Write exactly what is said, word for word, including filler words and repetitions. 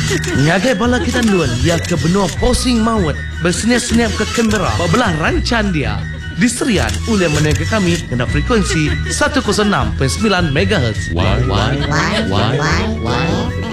Ngagai bala kita luan ia ke benua posing maut bersenyap-senyap ke Canberra bebelah rancan dia. Diserian oleh menengah kami kena frekuensi seratus enam perpuluhan sembilan megahertz. Why, why, why, why, why, why?